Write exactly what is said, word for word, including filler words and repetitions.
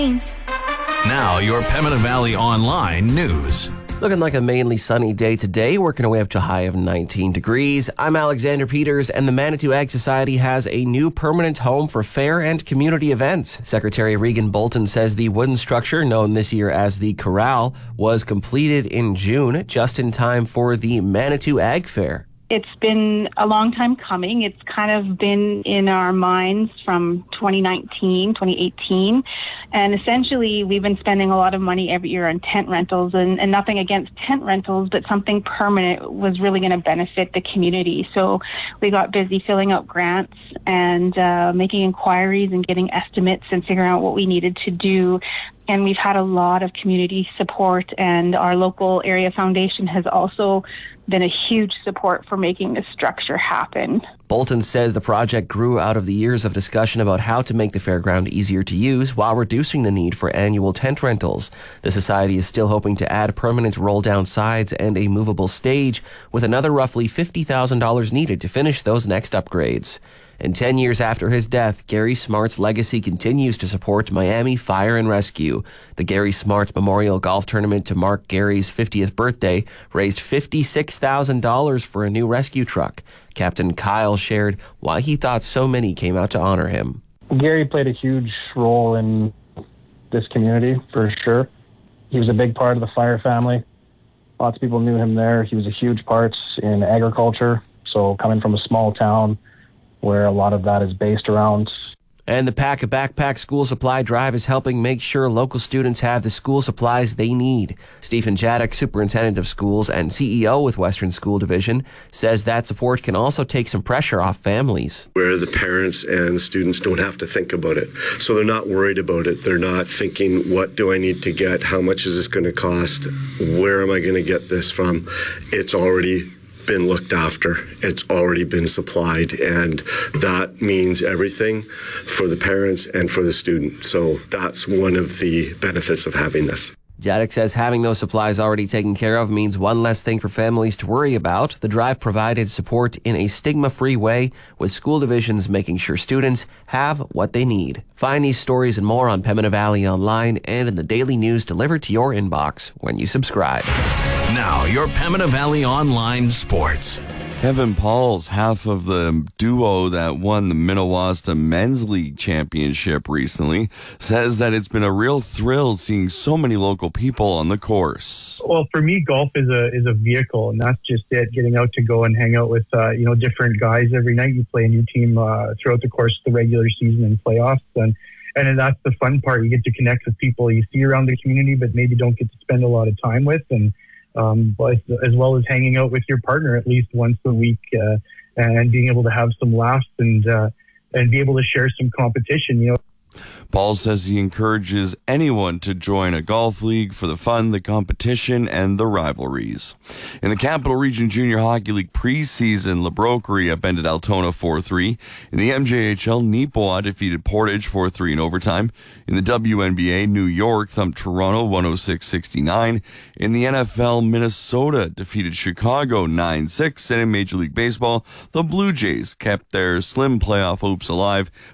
Now, your Pembina Valley Online news. Looking like a mainly sunny day today, working our way up to a high of nineteen degrees. I'm Alexander Peters, and the Manitou Ag Society has a new permanent home for fair and community events. Secretary Regan Bolton says the wooden structure, known this year as the Corral, was completed in June, just in time for the Manitou Ag Fair. It's been a long time coming. It's kind of been in our minds from twenty nineteen, twenty eighteen. And essentially, we've been spending a lot of money every year on tent rentals, and, and nothing against tent rentals, but something permanent was really going to benefit the community. So we got busy filling out grants and uh, making inquiries and getting estimates and figuring out what we needed to do. And we've had a lot of community support, and our local area foundation has also been a huge support for making this structure happen. Bolton says the project grew out of the years of discussion about how to make the fairground easier to use while reducing the need for annual tent rentals. The Society is still hoping to add permanent roll-down sides and a movable stage, with another roughly fifty thousand dollars needed to finish those next upgrades. And ten years after his death, Gary Smart's legacy continues to support Miami Fire and Rescue. The Gary Smart Memorial Golf Tournament to mark Gary's fiftieth birthday raised fifty-six thousand dollars for a new rescue truck. Captain Kyle shared why he thought so many came out to honor him. Gary played a huge role in this community, for sure. He was a big part of the fire family. Lots of people knew him there. He was a huge part in agriculture. So coming from a small town where a lot of that is based around. And the Pack a Backpack School Supply Drive is helping make sure local students have the school supplies they need. Stephen Jadek, Superintendent of Schools and C E O with Western School Division, says that support can also take some pressure off families. Where the parents and students don't have to think about it. So they're not worried about it. They're not thinking, what do I need to get? How much is this going to cost? Where am I going to get this from? It's already been looked after. It's already been supplied, and that means everything for the parents and for the student. So that's one of the benefits of having this. Jadek says having those supplies already taken care of means one less thing for families to worry about. The drive provided support in a stigma-free way, with school divisions making sure students have what they need. Find these stories and more on Pembina Valley Online and in the daily news delivered to your inbox when you subscribe. Now, your Pembina Valley Online Sports. Kevin Paul's half of the duo that won the Minnewasta Men's League Championship recently says that it's been a real thrill seeing so many local people on the course. Well, for me, golf is a is a vehicle, and that's just it. Getting out to go and hang out with uh, you know different guys every night. You play a new team uh, throughout the course of the regular season and playoffs, and and that's the fun part. You get to connect with people you see around the community, but maybe don't get to spend a lot of time with, and Um, but as well as hanging out with your partner at least once a week uh, and being able to have some laughs and uh, and be able to share some competition, you know. Paul says he encourages anyone to join a golf league for the fun, the competition, and the rivalries. In the Capital Region Junior Hockey League preseason, LaBroquerie upended Altona four three. In the M J H L, Neepawa defeated Portage four three in overtime. In the W N B A, New York thumped Toronto one oh six sixty-nine. In the N F L, Minnesota defeated Chicago nine six. And in Major League Baseball, the Blue Jays kept their slim playoff hopes alive